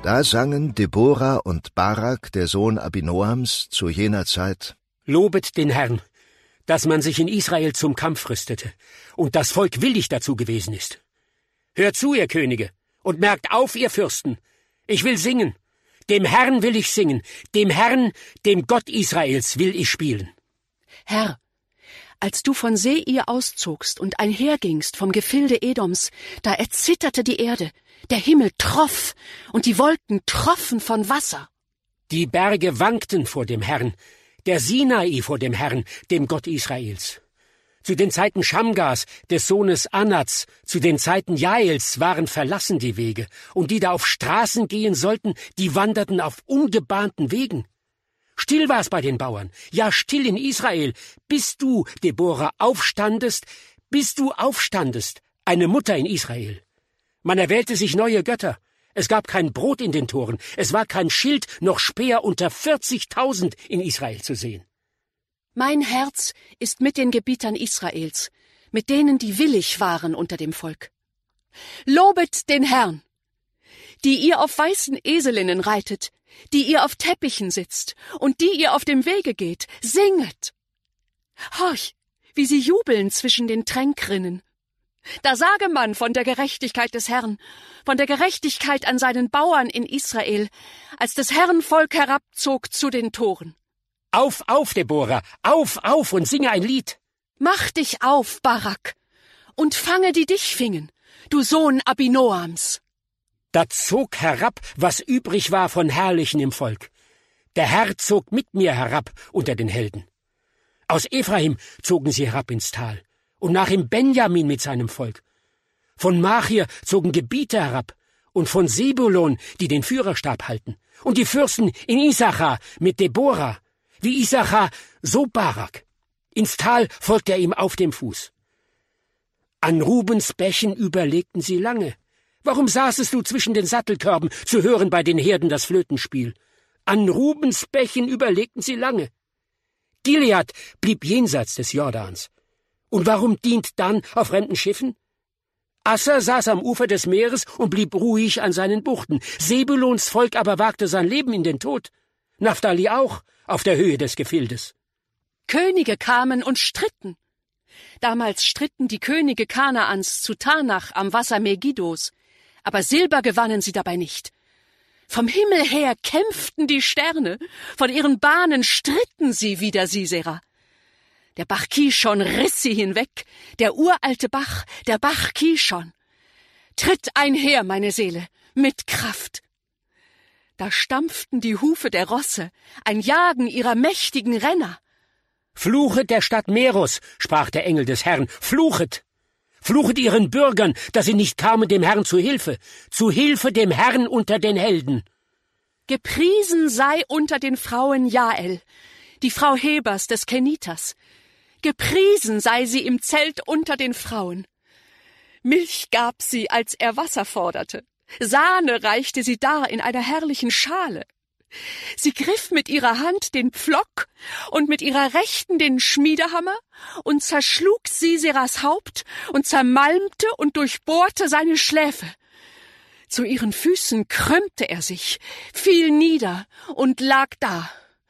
Da sangen Debora und Barak, der Sohn Abinoams, zu jener Zeit: Lobet den Herrn, dass man sich in Israel zum Kampf rüstete und das Volk willig dazu gewesen ist. Hört zu, ihr Könige, und merkt auf, ihr Fürsten. Ich will singen. Dem Herrn will ich singen. Dem Herrn, dem Gott Israels, will ich spielen. Herr, als du von Seir auszogst und einhergingst vom Gefilde Edoms, da erzitterte die Erde, der Himmel troff und die Wolken troffen von Wasser. Die Berge wankten vor dem Herrn, der Sinai vor dem Herrn, dem Gott Israels. Zu den Zeiten Schamgas, des Sohnes Anats, zu den Zeiten Jaels waren verlassen die Wege, und die da auf Straßen gehen sollten, die wanderten auf ungebahnten Wegen. Still war's bei den Bauern, ja still in Israel, bis du, Debora, aufstandest, eine Mutter in Israel. Man erwählte sich neue Götter, es gab kein Brot in den Toren, es war kein Schild noch Speer unter 40.000 in Israel zu sehen. Mein Herz ist mit den Gebietern Israels, mit denen, die willig waren unter dem Volk. Lobet den Herrn, die ihr auf weißen Eselinnen reitet, die ihr auf Teppichen sitzt und die ihr auf dem Wege geht, singet. Horch, wie sie jubeln zwischen den Tränkrinnen. Da sage man von der Gerechtigkeit des Herrn, von der Gerechtigkeit an seinen Bauern in Israel, als des Herrn Volk herabzog zu den Toren. Auf, auf, Debora, auf und singe ein Lied. Mach dich auf, Barak, und fange, die dich fingen, du Sohn Abinoams. Da zog herab, was übrig war von Herrlichen im Volk. Der Herr zog mit mir herab unter den Helden. Aus Ephraim zogen sie herab ins Tal, und nach ihm Benjamin mit seinem Volk. Von Machir zogen Gebieter herab, und von Sebulon, die den Führerstab halten, und die Fürsten in Issachar mit Debora, wie Issachar, so Barak. Ins Tal folgte er ihm auf dem Fuß. An Rubens Bächen überlegten sie lange. Warum saßest du zwischen den Sattelkörben, zu hören bei den Herden das Flötenspiel? An Rubens Bächen überlegten sie lange. Gilead blieb jenseits des Jordans. Und warum dient Dan auf fremden Schiffen? Asser saß am Ufer des Meeres und blieb ruhig an seinen Buchten. Sebulons Volk aber wagte sein Leben in den Tod. Naphtali auch, auf der Höhe des Gefildes. Könige kamen und stritten. Damals stritten die Könige Kanaans zu Tanach am Wasser Megiddos, aber Silber gewannen sie dabei nicht. Vom Himmel her kämpften die Sterne, von ihren Bahnen stritten sie wider Sisera. Der Bach Kishon riss sie hinweg, der uralte Bach, der Bach Kishon. Tritt einher, meine Seele, mit Kraft. Da stampften die Hufe der Rosse, ein Jagen ihrer mächtigen Renner. Fluchet der Stadt Meros, sprach der Engel des Herrn, fluchet! Fluchet ihren Bürgern, dass sie nicht kamen dem Herrn zu Hilfe dem Herrn unter den Helden. Gepriesen sei unter den Frauen Jael, die Frau Hebers des Keniters. Gepriesen sei sie im Zelt unter den Frauen. Milch gab sie, als er Wasser forderte. Sahne reichte sie dar in einer herrlichen Schale. Sie griff mit ihrer Hand den Pflock und mit ihrer Rechten den Schmiedehammer und zerschlug Siseras Haupt und zermalmte und durchbohrte seine Schläfe. Zu ihren Füßen krümmte er sich, fiel nieder und lag da.